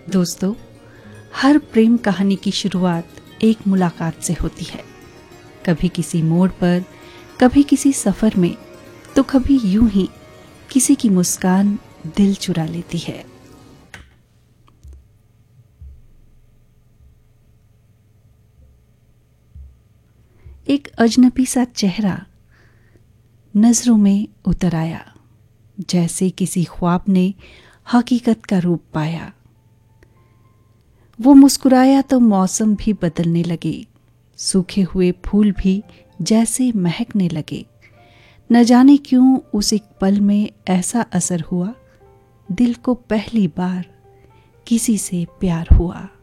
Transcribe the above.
दोस्तों, हर प्रेम कहानी की शुरुआत एक मुलाकात से होती है। कभी किसी मोड़ पर, कभी किसी सफर में, तो कभी यूं ही किसी की मुस्कान दिल चुरा लेती है। एक अजनबी सा चेहरा नजरों में उतर आया, जैसे किसी ख्वाब ने हकीकत का रूप पाया। वो मुस्कुराया तो मौसम भी बदलने लगे, सूखे हुए फूल भी जैसे महकने लगे। न जाने क्यों उस एक पल में ऐसा असर हुआ, दिल को पहली बार किसी से प्यार हुआ।